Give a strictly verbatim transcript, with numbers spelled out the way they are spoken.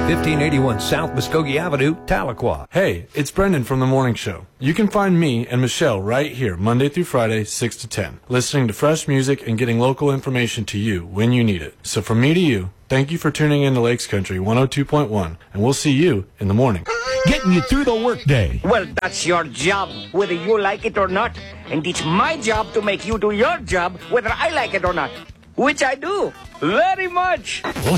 fifteen eighty-one South Muskogee Avenue, Tahlequah. Hey, it's Brendan from The Morning Show. You can find me and Michelle right here, Monday through Friday, six to ten, listening to fresh music and getting local information to you when you need it. So from me to you, thank you for tuning in to Lakes Country one oh two point one, and we'll see you in the morning. Getting you through the workday. Well, that's your job, whether you like it or not. And it's my job to make you do your job, whether I like it or not. Which I do, very much. We'll